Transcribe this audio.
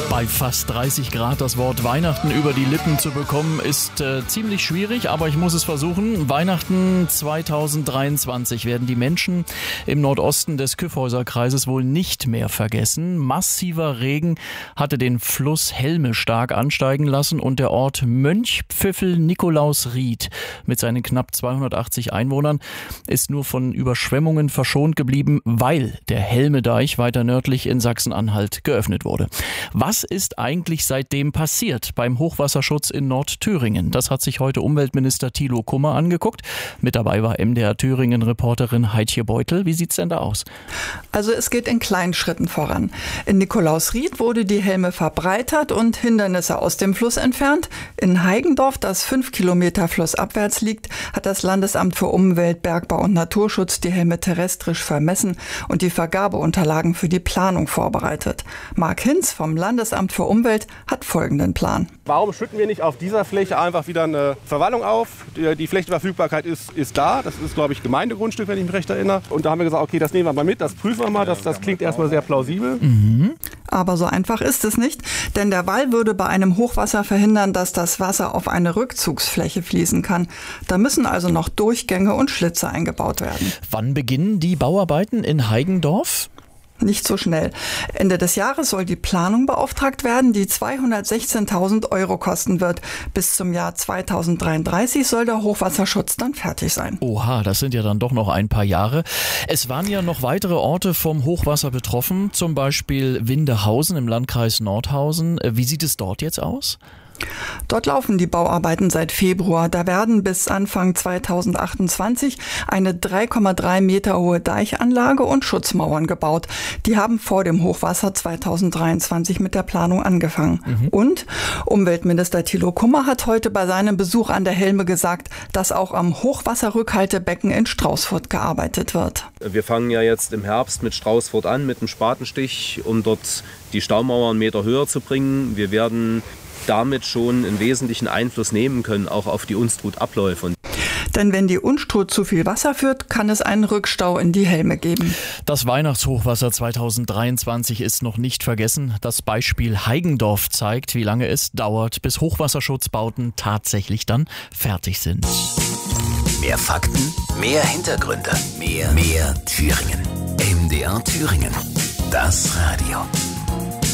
Bei fast 30 Grad das Wort Weihnachten über die Lippen zu bekommen, ist ziemlich schwierig, aber ich muss es versuchen. Weihnachten 2023 werden die Menschen im Nordosten des Kyffhäuserkreises wohl nicht mehr vergessen. Massiver Regen hatte den Fluss Helme stark ansteigen lassen und der Ort Mönchpfiffel-Nikolausried mit seinen knapp 280 Einwohnern ist nur von Überschwemmungen verschont geblieben, weil der Helmedeich weiter nördlich in Sachsen-Anhalt geöffnet wurde. Was ist eigentlich seitdem passiert beim Hochwasserschutz in Nordthüringen? Das hat sich heute Umweltminister Thilo Kummer angeguckt. Mit dabei war MDR Thüringen-Reporterin Heidje Beutel. Wie sieht's denn da aus? Also es geht in kleinen Schritten voran. In Nikolausried wurde die Helme verbreitert und Hindernisse aus dem Fluss entfernt. In Heigendorf, das 5 Kilometer flussabwärts liegt, hat das Landesamt für Umwelt, Bergbau und Naturschutz die Helme terrestrisch vermessen und die Vergabeunterlagen für die Planung vorbereitet. Marc Hinz vom Landesamt für Umwelt hat folgenden Plan. Warum schütten wir nicht auf dieser Fläche einfach wieder eine Verwallung auf? Die Flächenverfügbarkeit ist da. Das ist, glaube ich, Gemeindegrundstück, wenn ich mich recht erinnere. Und da haben wir gesagt, okay, das nehmen wir mal mit, das prüfen wir mal. Das klingt erstmal sehr plausibel. Aber so einfach ist es nicht, denn der Wall würde bei einem Hochwasser verhindern, dass das Wasser auf eine Rückzugsfläche fließen kann. Da müssen also noch Durchgänge und Schlitze eingebaut werden. Wann beginnen die Bauarbeiten in Heigendorf? Nicht so schnell. Ende des Jahres soll die Planung beauftragt werden, die 216.000 € kosten wird. Bis zum Jahr 2033 soll der Hochwasserschutz dann fertig sein. Oha, das sind ja dann doch noch ein paar Jahre. Es waren ja noch weitere Orte vom Hochwasser betroffen, zum Beispiel Windehausen im Landkreis Nordhausen. Wie sieht es dort jetzt aus? Dort laufen die Bauarbeiten seit Februar. Da werden bis Anfang 2028 eine 3,3 Meter hohe Deichanlage und Schutzmauern gebaut. Die haben vor dem Hochwasser 2023 mit der Planung angefangen. Und Umweltminister Thilo Kummer hat heute bei seinem Besuch an der Helme gesagt, dass auch am Hochwasserrückhaltebecken in Straußfurt gearbeitet wird. Wir fangen ja jetzt im Herbst mit Straußfurt an, mit einem Spatenstich, um dort die Staumauer 1 Meter höher zu bringen. Wir werden damit schon einen wesentlichen Einfluss nehmen können, auch auf die Unstrutabläufe. Denn wenn die Unstrut zu viel Wasser führt, kann es einen Rückstau in die Helme geben. Das Weihnachtshochwasser 2023 ist noch nicht vergessen. Das Beispiel Heigendorf zeigt, wie lange es dauert, bis Hochwasserschutzbauten tatsächlich dann fertig sind. Mehr Fakten, mehr Hintergründe, mehr Thüringen. MDR Thüringen. Das Radio.